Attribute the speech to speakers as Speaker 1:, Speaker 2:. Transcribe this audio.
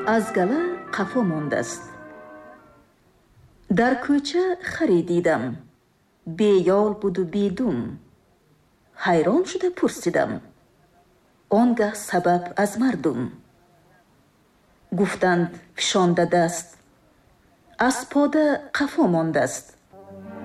Speaker 1: аз гала қафо мондааст. дар кӯча харе дидам, беёл буду бедум. ҳайрон шуда пурсидам, он гаҳ сабаб аз мардум. гуфтанд фишонда даст, аз пода қафо мондааст.